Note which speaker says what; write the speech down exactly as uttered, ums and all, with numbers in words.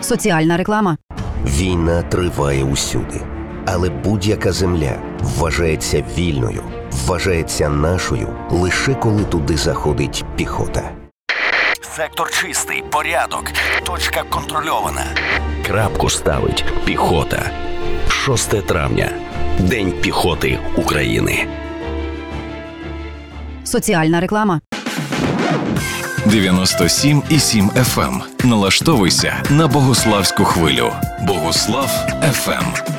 Speaker 1: Соціальна реклама.
Speaker 2: Війна триває усюди. Але будь-яка земля вважається вільною, вважається нашою, лише коли туди заходить піхота.
Speaker 3: Сектор чистий, порядок, точка контрольована.
Speaker 2: Крапку ставить піхота. шостого травня. День піхоти України.
Speaker 1: Соціальна реклама.
Speaker 4: дев'яносто сім і сім еф ем. Налаштовуйся на Богуславську хвилю. Богуслав еф ем.